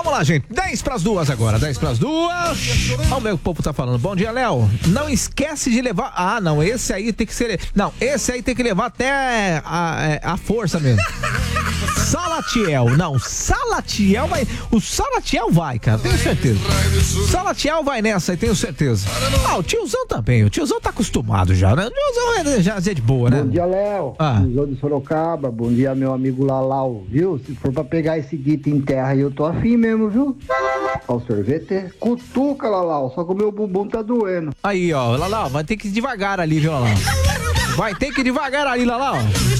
Vamos lá, gente. 10:02 agora. 10:02. Vamos ver o que o povo tá falando. Bom dia, Léo. Não esquece de levar... Ah, não. Esse aí tem que ser... Não, esse aí tem que levar até a força mesmo. Salatiel. Não, Salatiel vai... O Salatiel vai, cara. Tenho certeza. Salatiel vai nessa aí, tenho certeza. Ah, o tiozão também. O tiozão tá acostumado já, né? O tiozão já é de boa, né? Bom dia, Léo. Tiozão de Sorocaba. Bom dia, meu amigo Lalau. Viu? Se for pra pegar esse guito em terra aí, eu tô afim mesmo, viu? Ó, o sorvete cutuca, Lalau. Só que o meu bumbum tá doendo. Aí, ó. Lalau, vai ter que ir devagar ali, viu, Lalau? Vai ter que ir devagar ali, Lalau.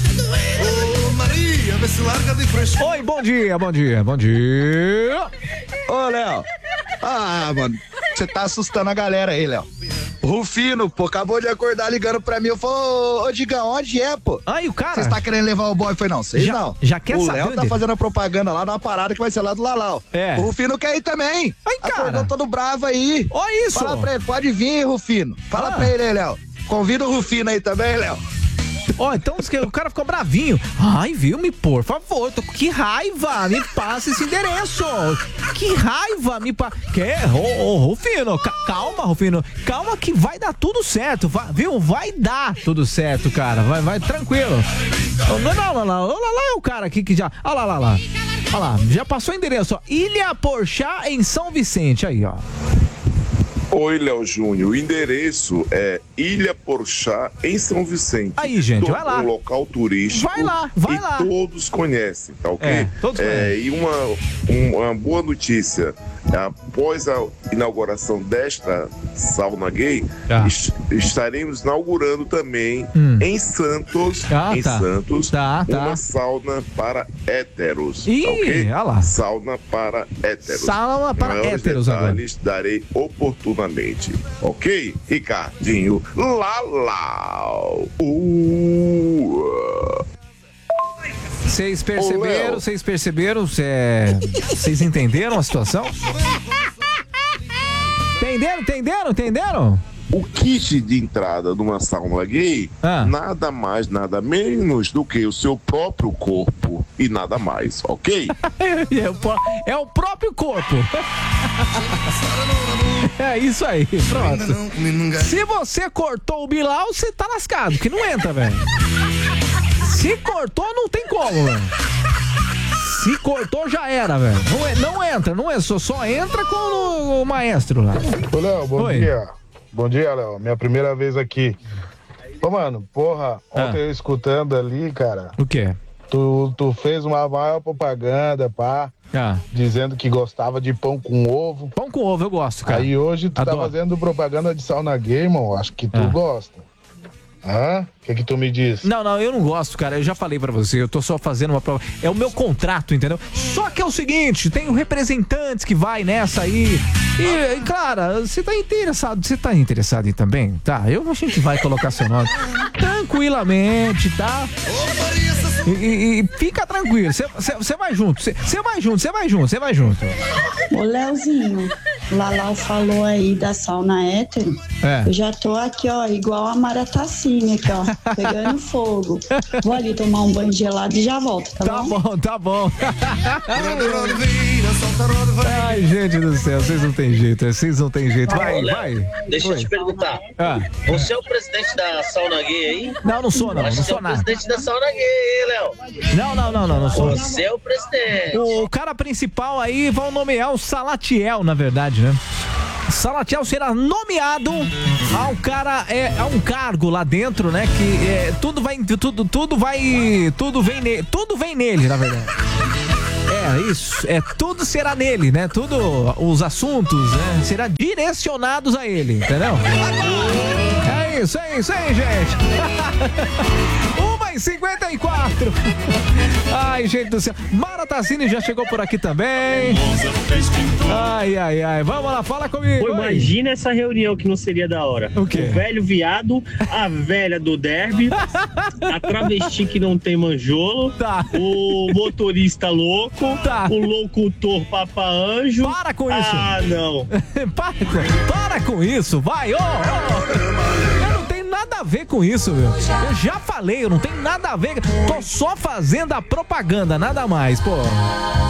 Oi, bom dia, bom dia, bom dia. Ô, Léo. Ah, mano, você tá assustando a galera aí, Léo. Rufino, pô, acabou de acordar ligando pra mim. Eu falei, ô, Digão, onde é, pô? Aí, o cara. Você tá querendo levar o boy? Eu falei, não, sei não. Já quer saber? O Léo tá fazendo a propaganda lá numa parada que vai ser lá do Lalau. É. O Rufino quer ir também. Aí, cara. Acordou todo bravo aí. Olha isso. Fala pra ele, pode vir, Rufino. Fala pra ele aí, Léo. Convida o Rufino aí também, Léo. Ó, então o cara ficou bravinho. Ai, viu, por favor, que raiva, me passa esse endereço. Que raiva, Rufino, calma, Rufino. Calma que vai dar tudo certo, viu? Vai dar tudo certo, cara. Vai tranquilo. Não, lá é o cara aqui que já... Olha lá. Olha lá, já passou o endereço, ó. Ilha Porchá, em São Vicente, aí, ó. Oi, Léo Júnior. O endereço é Ilha Porchá, em São Vicente. Aí, gente, vai lá. Um local turístico. Vai lá. Todos conhecem, tá ok? Todos conhecem. E uma boa notícia. Após a inauguração desta sauna gay, estaremos inaugurando também em Santos, uma sauna para héteros. Ih, ok? Olha lá. Sauna para héteros. Sauna para héteros agora. Darei oportunamente. Ok, Ricardinho? Lalau. Vocês perceberam? Vocês entenderam a situação? Entenderam? O kit de entrada numa sauna gay, nada mais, nada menos do que o seu próprio corpo e nada mais, ok? É o próprio corpo. É isso aí, pronto. Se você cortou o Bilal, você tá lascado, que não entra, velho. Se cortou, não tem como, velho. Se cortou, já era, velho. Não entra, só entra com o maestro lá. Ô, Léo, bom dia. Bom dia, Léo. Minha primeira vez aqui. Ô, mano, porra, ontem eu escutando ali, cara. O quê? Tu fez uma maior propaganda, pá. Dizendo que gostava de pão com ovo. Pão com ovo, eu gosto, cara. Aí hoje tu tá fazendo propaganda de sauna gay, irmão. Acho que tu gosta. O que tu me diz? Não, eu não gosto, cara. Eu já falei pra você, eu tô só fazendo uma prova. É o meu contrato, entendeu? Só que é o seguinte, tem representantes que vai nessa aí. E cara, você tá interessado em também? Tá, a gente vai colocar seu nome tranquilamente, tá? E fica tranquilo, você vai junto, você vai junto. Ô, Leozinho, Lalau falou aí da sauna hétero. Eu já tô aqui, ó, igual a Maratacine aqui, ó, pegando fogo. Vou ali tomar um banho gelado e já volto, tá bom? Tá bom. Ai, gente do céu, vocês não tem jeito. Vai. Deixa eu te perguntar. Você é o presidente da sauna gay aí? Não sou não. Não sou nada. Você é o presidente da sauna gay, Léo? Não sou. Você é o presidente. O cara principal aí vão nomear o Salatiel, na verdade, né? Salatiel será nomeado a um cargo lá dentro, né? Que tudo vem nele, na verdade. Isso, tudo será nele, né? Tudo, os assuntos, né? Será direcionados a ele, entendeu? É isso aí, gente. 1h54. Ai, gente do céu. Maratacine já chegou por aqui também. Ai. Vamos lá, fala comigo. Pô, imagina essa reunião que não seria da hora. O quê? O velho viado, a velha do derby, a travesti que não tem manjolo, o motorista louco, o locutor Papa Anjo. Para com isso. Não. Para com isso, vai. Eu não tenho nada a ver com isso, meu. Eu já falei, eu não tenho nada a ver. Tô só fazendo a propaganda, nada mais, pô.